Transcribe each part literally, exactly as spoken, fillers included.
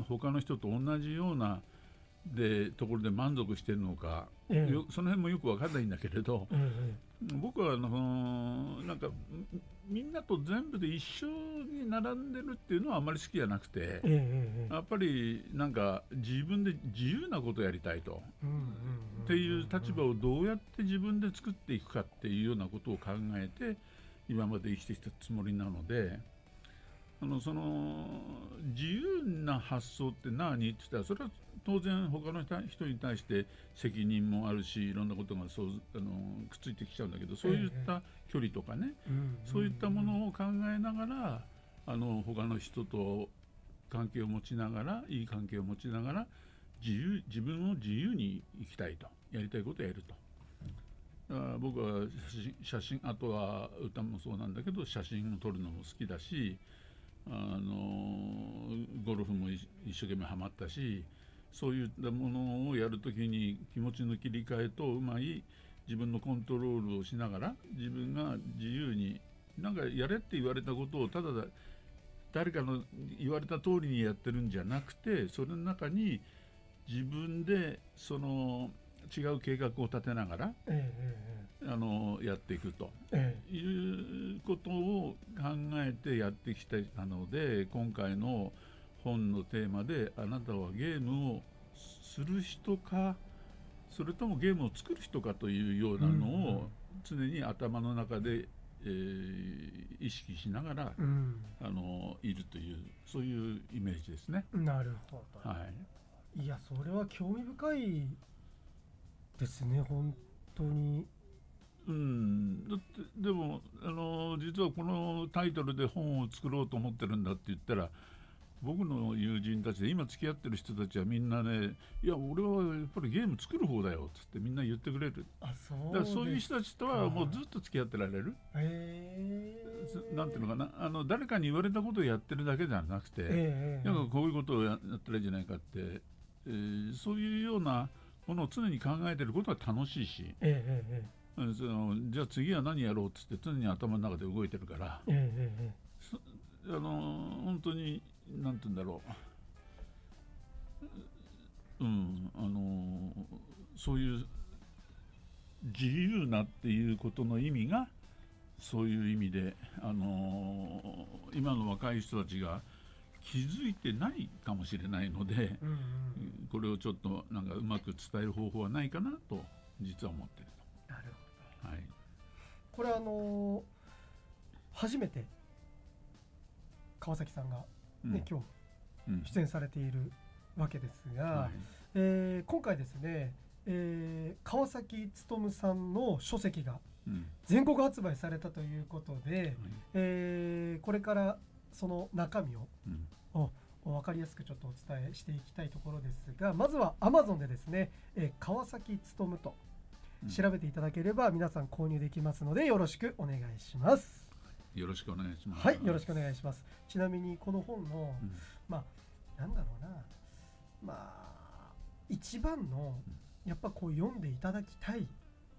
他の人と同じようなでところで満足してるのか、 ええ、 よその辺もよく分かんないんだけれど、 ええ、 僕はあのなんかみんなと全部で一緒に並んでるっていうのはあんまり好きじゃなくて、 ええ、 やっぱりなんか自分で自由なことをやりたいと、っていう立場をどうやって自分で作っていくかっていうようなことを考えて今まで生きてきたつもりなので、あのその自由な発想って何って言ったら、それは当然他の人に対して責任もあるし、いろんなことがそうあのくっついてきちゃうんだけど、そういった距離とかね、そういったものを考えながらあの他の人と関係を持ちながら、いい関係を持ちながら自由自分を自由に生きたいと、やりたいことをやると。だから僕は写真、写真あとは歌もそうなんだけど、写真を撮るのも好きだし、あのゴルフも一生懸命ハマったし、そういったものをやるときに気持ちの切り替えとうまい自分のコントロールをしながら、自分が自由になんかやれって言われたことをただ誰かの言われた通りにやってるんじゃなくて、それの中に自分でその違う計画を立てながら、ええ、あのやっていくと、ええ、いうことを考えてやってきたので、今回の本のテーマであなたはゲームをする人かそれともゲームを作る人かというようなのを常に頭の中で、えー、意識しながら、うん、あのいるという、そういうイメージですね。 なるほど、はい、いやそれは興味深いですね、本当に。 うん、だってでもあの実はこのタイトルで本を作ろうと思ってるんだって言ったら、僕の友人たちで今付き合ってる人たちはみんなね、いや俺はやっぱりゲーム作る方だよっつってみんな言ってくれる。 あ、そうですか。 だからそういう人たちとはもうずっと付き合ってられる。へー、なんていうのかな、あの誰かに言われたことをやってるだけじゃなくて、えー、なんかこういうことをやったらいいんじゃないかって、えー、そういうようなものを常に考えてることは楽しいし、えーえー、そのじゃあ次は何やろうっつって常に頭の中で動いてるから、えー、あの本当になんて言うんだろう、うん、あのそういう自由なっていうことの意味がそういう意味で、あの今の若い人たちが気づいてないかもしれないので、うんうん、これをちょっとなんかうまく伝える方法はないかなと実は思っていると。 なるほど、はい、 これあの初めて川崎さんが、ね、うん、今日出演されているわけですが、はい、えー、今回ですね、えー、川崎勉さんの書籍が全国発売されたということで、うん、えー、これからその中身を、うん、分かりやすくちょっとお伝えしていきたいところですが、まずは Amazon でですね、えー、川崎勉と調べていただければ皆さん購入できますのでよろしくお願いします。 よろしくお願いします。 はい、よろしくお願いします。ちなみにこの本の、うん、まあなんだろうな、まあ一番のやっぱこう読んでいただきたい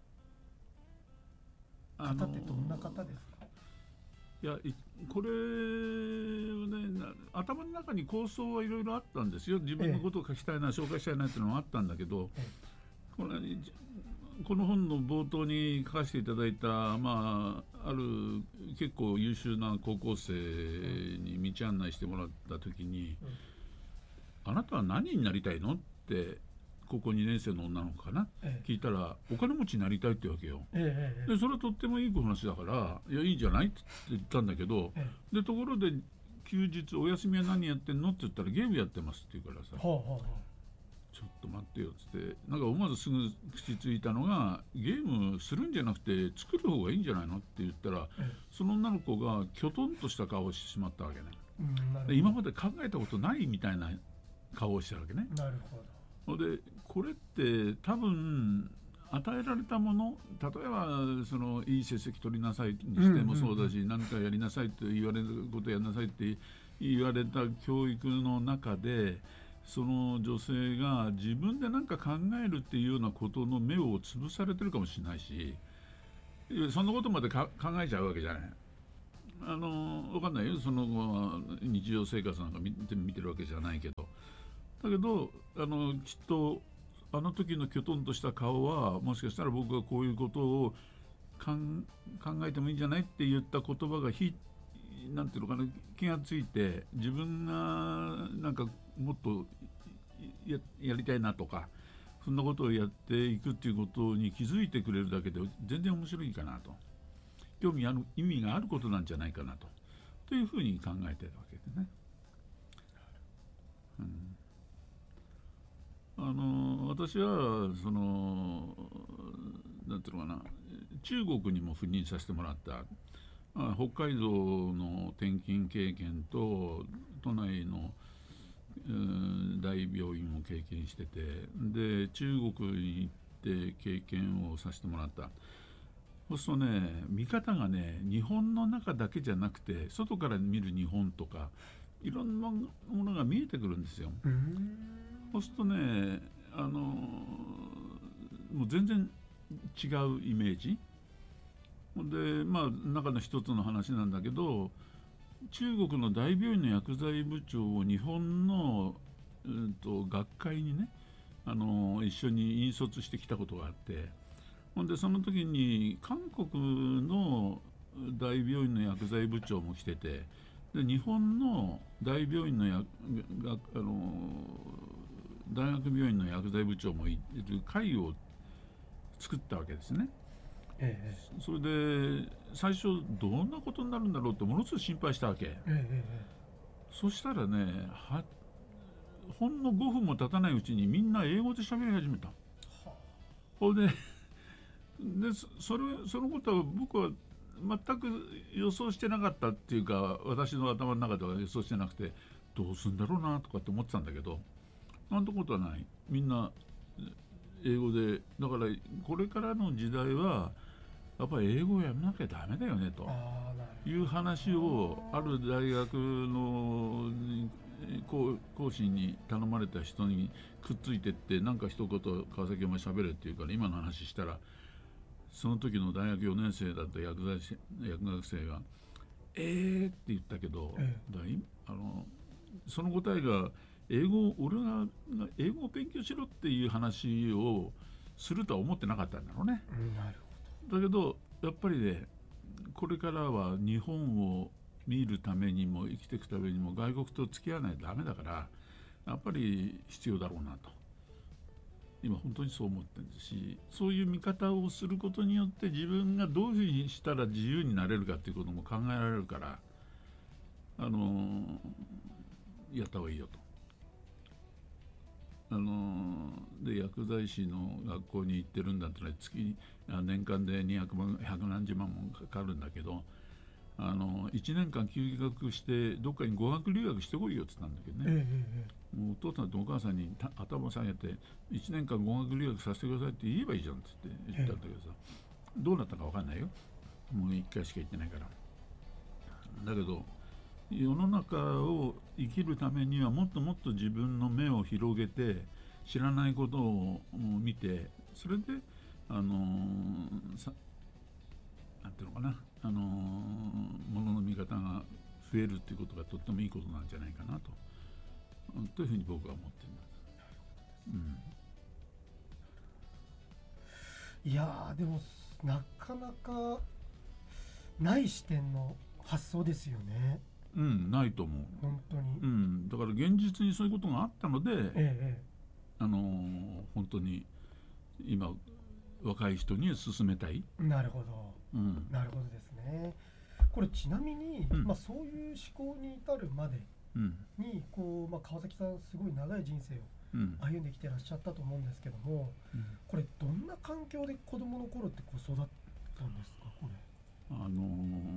方ってどんな方ですか？ いやこれね、頭の中に構想はいろいろあったんですよ。自分のことを書きたいな、ええ、紹介したいなっていうのもあったんだけど、ええ、これこの本の冒頭に書かせていただいた、まあ、ある結構優秀な高校生に道案内してもらった時に、うん、あなたは何になりたいのって高校にねん生の女の子かな、ええ、聞いたらお金持ちになりたいってわけよ、ええ、でそれはとってもいい話だからいやいいんじゃないって言ったんだけど、ええ、でところで休日お休みは何やってんのって言ったらゲームやってますって言うからさ、はあはあ、ちょっと待ってよっつってなんか思わずすぐ口ついたのがゲームするんじゃなくて作る方がいいんじゃないのって言ったら、ええ、その女の子がきょとんとした顔をしてしまったわけね、うん、で今まで考えたことないみたいな顔をしてるわけね。 なるほど。 でこれって多分与えられたもの、例えばそのいい成績取りなさいにしてもそうだし、うんうんうん、何かやりなさいと言われることやりなさいって言われた教育の中でその女性が自分で何か考えるっていうようなことの目を潰されてるかもしれないし、そんなことまでか考えちゃうわけじゃない。あの分かんないよ、その後日常生活なんか見て見てるわけじゃないけど、 だけどあのきっとあの時のきょとんとした顔はもしかしたら僕がこういうことをかん考えてもいいんじゃないって言った言葉がひなんていうのかな、気がついて自分がなんかもっと や, やりたいなとかそんなことをやっていくっていうことに気づいてくれるだけで全然面白いかなと、興味ある意味があることなんじゃないかなとというふうに考えてるわけでね。うん、あの私はそのなんていうのかな、中国にも赴任させてもらった。北海道の転勤経験と都内の、えー、大病院も経験してて、で中国に行って経験をさせてもらった。そうするとね、見方がね日本の中だけじゃなくて外から見る日本とかいろんなものが見えてくるんですよ。そうするとね、あのもう全然違うイメージで、まあ中の一つの話なんだけど、中国の大病院の薬剤部長を日本の、うん、と学会にね、あの一緒に引率してきたことがあって、ほんでその時に韓国の大病院の薬剤部長も来てて、で日本の大病院のやあの大学病院の薬剤部長もいる会を作ったわけですね。ええ、それで最初どんなことになるんだろうってものすごい心配したわけ、ええ、そしたらねはほんのごふんも経たないうちにみんな英語で喋り始めた。ほいででそれそのことは僕は全く予想してなかったっていうか、私の頭の中では予想してなくて、どうするんだろうなとかって思ってたんだけど、なんてことはない。みんな英語で、だからこれからの時代はやっぱり英語をやめなきゃダメだよねという話をある大学の講師に頼まれた人にくっついてって、なんか一言川崎お前喋れって言うから今の話したら、その時の大学よねん生だった薬剤薬学生が「えー」って言ったけど、ええ、だあのその答えが英語俺が英語を勉強しろっていう話をするとは思ってなかったんだろうね。 うん、なるほど。 だけどやっぱりね、これからは日本を見るためにも生きていくためにも外国と付き合わないとダメだから、やっぱり必要だろうなと今本当にそう思ってるんですし、そういう見方をすることによって自分がどういうふうにしたら自由になれるかっていうことも考えられるから、あのやった方がいいよと。あので薬剤師の学校に行ってるんだったら月年間でにひゃくまんひゃくなんじゅうまんもかかるんだけど、あのいちねんかん休学してどっかに語学留学してこいよって言ったんだけどね、ええ、もうお父さんとお母さんに頭を下げていちねんかん語学留学させてくださいって言えばいいじゃんって言ったんだけどさ、ええ、どうなったか分かんないよ、もういっかいしか行ってないから。だけど世の中を生きるためにはもっともっと自分の目を広げて知らないことを見て、それであのさなんていうのかな、あのものの見方が増えるっていうことがとってもいいことなんじゃないかなと、というふうに僕は思っています。 うん、いやでもなかなかない視点の発想ですよね。 うん、ないと思う。 本当に。 うん、だから現実にそういうことがあったので、ええ、あの本当に今若い人に勧めたい。 なるほど、うん、なるほどですね。これちなみに、うん、まあ、そういう思考に至るまでに、こう、まあ、川崎さんすごい長い人生を歩んできてらっしゃったと思うんですけども、うん、これどんな環境で子どもの頃ってこう育ったんですか？これあの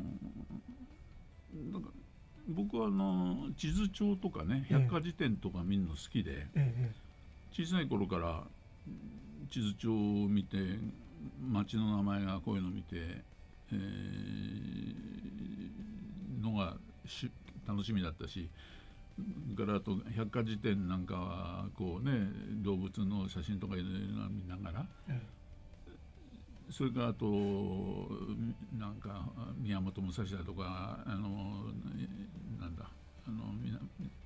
ー、なんか僕はあの地図帳とかね、百科事典とか見るの好きで、ええ、小さい頃から地図帳を見て町の名前がこういうのを見て、えー、のがし楽しみだったし、からあと百科事典なんかはこうね動物の写真とかいろいろ見ながら、ええ、それからあとなんか宮本武蔵だとかあのなんだあの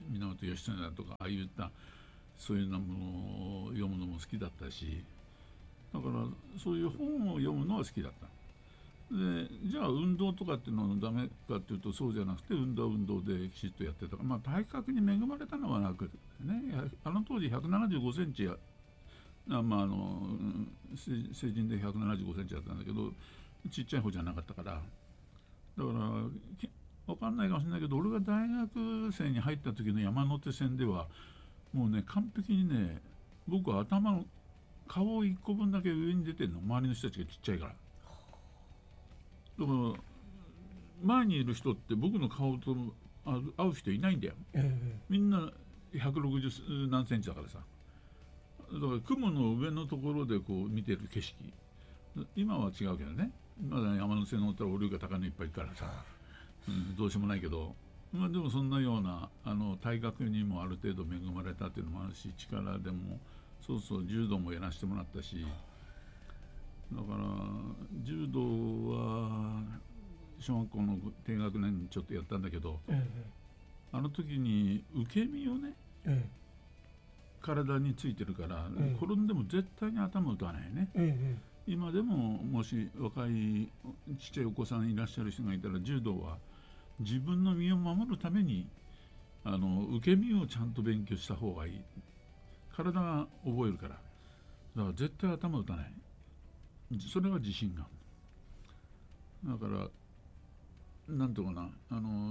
源義経だとかああいったそういうようなものを読むのも好きだったし、だからそういう本を読むのは好きだった。でじゃあ運動とかっていうのはダメかっていうとそうじゃなくて、運動は運動できちっとやってたから、まあ、体格に恵まれたのはなくてね、あの当時ひゃくななじゅうごセンチやあ、まあ、あの成人でひゃくななじゅうごセンチだったんだけど、ちっちゃい方じゃなかったから、だから分かんないかもしれないけど、俺が大学生に入った時の山手線ではもうね完璧にね、僕は頭の顔いっこぶんだけ上に出てるの、周りの人たちがちっちゃいから。だから前にいる人って僕の顔と会う人いないんだよ、ええ、みんなひゃくろくじゅう何センチだからさ。だから雲の上のところでこう見てる景色、今は違うけどね、まだ山手線乗ったら俺が高いのいっぱいいるからさ、うん、どうしようもないけど、まあ、でもそんなようなあの体格にもある程度恵まれたっていうのもあるし、力でもそうそう柔道もやらせてもらったし、だから柔道は小学校の低学年にちょっとやったんだけど、ええ、あの時に受け身をね、ええ、体についてるから、ええ、転んでも絶対に頭打たないね、ええ、今でももし若いちっちゃいお子さんいらっしゃる人がいたら、柔道は自分の身を守るためにあの受け身をちゃんと勉強した方がいい。体が覚えるから。だから絶対頭打たない。それは自信がある。だからなんとかな、あの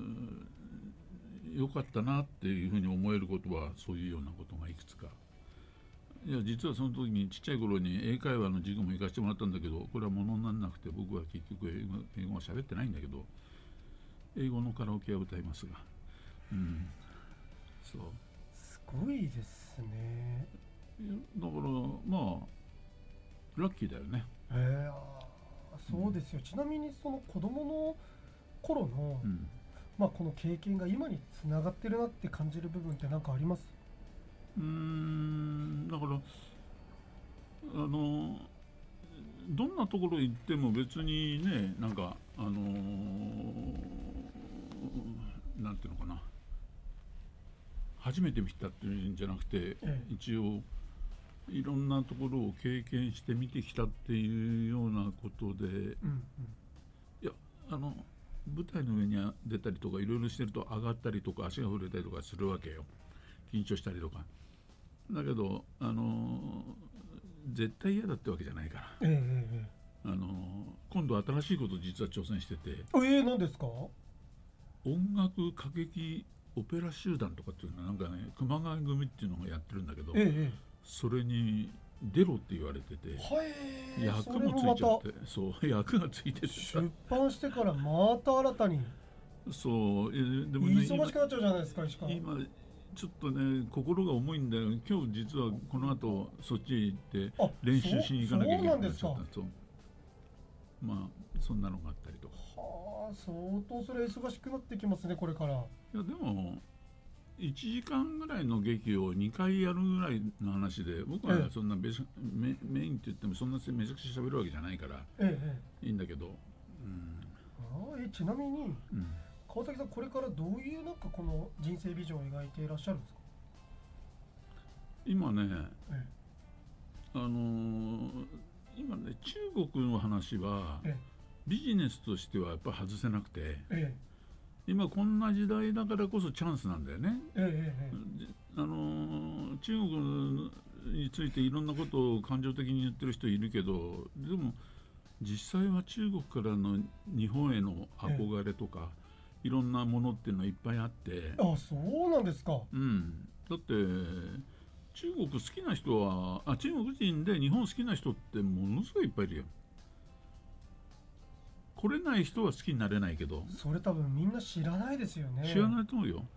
よかったなっていうふうに思えることはそういうようなことがいくつか。いや実はその時にちっちゃい頃に英会話の授業も行かせてもらったんだけど、これはものにならなくて、僕は結局英語、英語は喋ってないんだけど、英語のカラオケは歌いますが、うん、そうすごいですね。 だからまあラッキーだよね。 へえ、そうですよ、うん、ちなみにその子供の頃の、うん、まあ、この経験が今につながってるなって感じる部分って何かあります？ うーんだからあのどんなところ行っても別にね、なんかあのなんていうのかな、初めて見たっていうんじゃなくて、ええ、一応いろんなところを経験して見てきたっていうようなことで、うんうん、いやあの舞台の上に出たりとかいろいろしてると上がったりとか足が触れたりとかするわけよ、緊張したりとか。だけどあの絶対嫌だってわけじゃないから、ええ、あの今度新しいこと実は挑戦してて。 えー、何ですか？ 音楽歌劇オペラ集団とかっていうのはなんかね、熊谷組っていうのがやってるんだけど、ええ、それに出ろって言われてて、役もついちゃって、そう役がついてて、 出版してからまた新たに、 そうえでもね、忙しくなっちゃうじゃないですか。石川今ちょっとね心が重いんだよ。今日実はこの後そっちへ行って練習しに行かなきゃいけない。そうなんですか。そう、まあそんなのがあったりとか。 はあ、相当それ忙しくなってきますねこれから。いやでもいちじかんぐらいの劇をにかいやるぐらいの話で、僕はそんなベシ、ええ、メ, メインって言ってもそんなめちゃくちゃ喋るわけじゃないから、ええ、いいんだけど、うん、 あえちなみに、うん、川崎さんこれからどういうなんかこの人生ビジョンを描いていらっしゃるんですか？ 今ね、ええ、あのー、今ね中国の話は、ええ、ビジネスとしてはやっぱ外せなくて、ええ、今こんな時代だからこそチャンスなんだよね、ええええ、あの中国についていろんなことを感情的に言ってる人いるけど、でも実際は中国からの日本への憧れとか、ええ、いろんなものっていうのはいっぱいあって。 あ、そうなんですか。 うん、だって中国好きな人はあ中国人で日本好きな人ってものすごいいっぱいいるよ。来れない人は好きになれないけど、 それ多分みんな知らないですよね。 知らないと思うよ。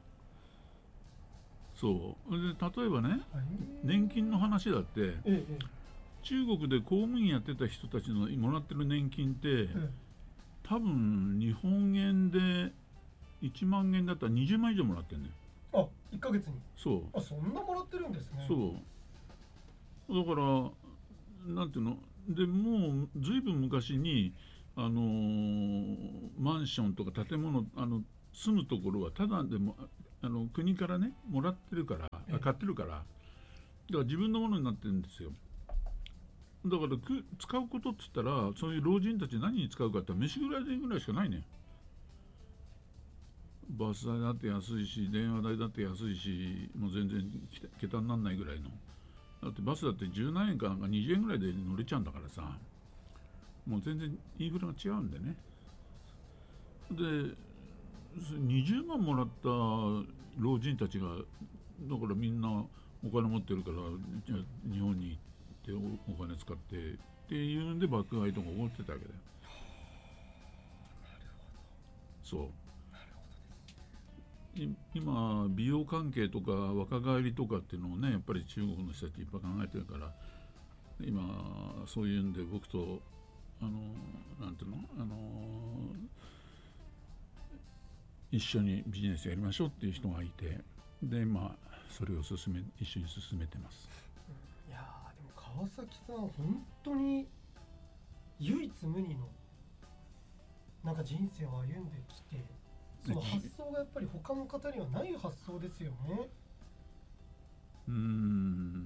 そうで例えばね、年金の話だって、ええ、中国で公務員やってた人たちのもらってる年金って、ええ、多分日本円でいちまんえんだったらにじゅうまん以上もらってるね。 あ、いっかげつに。 そう。 あ、そんなもらってるんですね。 そうだからなんていうので、もうずいぶん昔にあのー、マンションとか建物、あの住むところはただでもあの国からねもらってるから、ええ、買ってるから、だから自分のものになってるんですよ。だからく使うことっつったら、そういう老人たち何に使うかって飯ぐらいでぐらいしかないね。バス代だって安いし、電話代だって安いし、もう全然桁にならないぐらいの。だってバスだってじゅうなんえんかなんかにじゅうえんぐらいで乗れちゃうんだからさ、もう全然インフラが違うんでね。でにじゅうまんもらった老人たちが、だからみんなお金持ってるからじゃあ日本に行って お, お金使ってっていうんで爆買いとか起こってたわけだよ。そう今美容関係とか若返りとかっていうのをね、やっぱり中国の人たちいっぱい考えてるから、今そういうんで僕とあのなんていうのあの一緒にビジネスやりましょうっていう人がいて、でまあそれを進め一緒に進めてます。 いやでも川崎さん本当に唯一無二のなんか人生を歩んできて、その発想がやっぱり他の方にはない発想ですよね。 うーん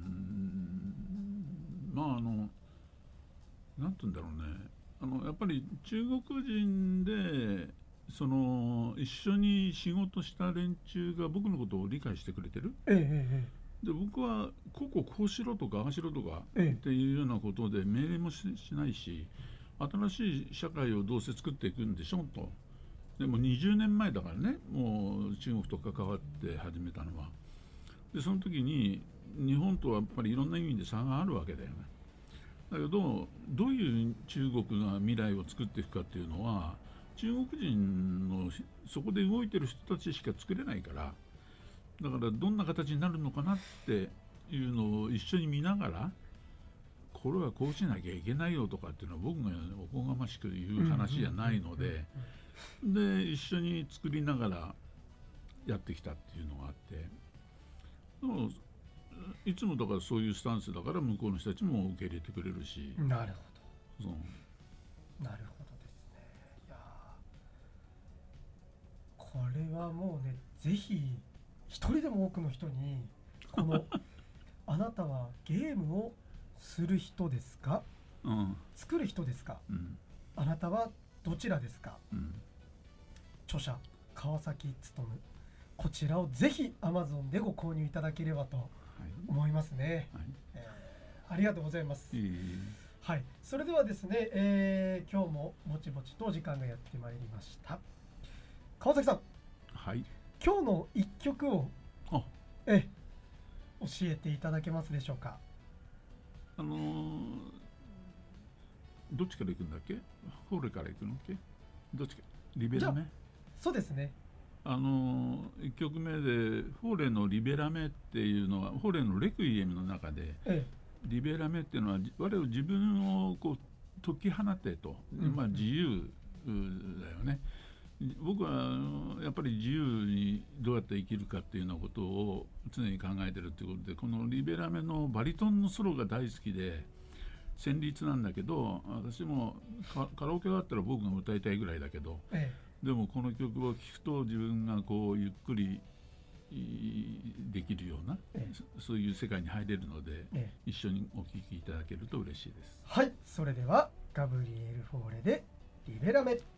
まああのなんて言うんだろうね、あのやっぱり中国人でその一緒に仕事した連中が僕のことを理解してくれてる、 えええ、 で僕はこここうしろとかああしろとかっていうようなことで命令も し, しないし、新しい社会をどうせ作っていくんでしょうと。でもにじゅうねんまえだからね、もう中国と関わって始めたのは。でその時に日本とはやっぱりいろんな意味で差があるわけだよね。だけどどういう中国が未来を作っていくかっていうのは、中国人のそこで動いてる人たちしか作れないから、だからどんな形になるのかなっていうのを一緒に見ながら、これはこうしなきゃいけないよとかっていうのは僕がおこがましく言う話じゃないので、で一緒に作りながらやってきたっていうのがあって、でもいつもだからそういうスタンスだから向こうの人たちも受け入れてくれるし。 なるほど。 そうなるほどですね。いやこれはもうね、ぜひ一人でも多くの人にこのあなたはゲームをする人ですか、 うん、 作る人ですか、 うん、 あなたはどちらですか、 うん、 著者川崎勉、こちらをぜひ Amazon でご購入いただければと思いますね、はいはい、えー、ありがとうございます、 いいはい、それではですね、えー、今日もぼちぼちと時間がやってまいりました。川崎さん、 はい、 今日の一曲をえ教えていただけますでしょうか。 あのー、どっちから行くんだっけ、フォーレから行くのっけ、どっちか、リベラメ。 そうですね、 あのいっきょくめでフォーレのリベラメっていうのはフォーレのレクイエムの中で、ええ、リベラメっていうのは我々自分をこう解き放てと、うん、まあ自由だよね。僕はやっぱり自由にどうやって生きるかっていうようなことを常に考えてるっていうことで、このリベラメのバリトンのソロが大好きで旋律なんだけど、私もカラオケがあったら僕が歌いたいぐらいだけど、ええ、でもこの曲を聴くと自分がこうゆっくりできるような、ええ、そういう世界に入れるので、ええ、一緒にお聴きいただけると嬉しいです。 はい、それではガブリエル・フォーレでリベラメ。